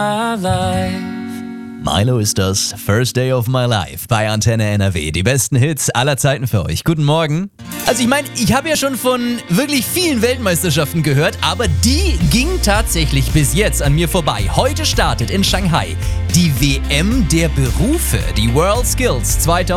Milo ist das First Day of My Life bei Antenne NRW. Die besten Hits aller Zeiten für euch. Guten Morgen. Also ich habe ja schon von wirklich vielen Weltmeisterschaften gehört, aber die ging tatsächlich bis jetzt an mir vorbei. Heute startet in Shanghai die WM der Berufe, die World Skills 2020.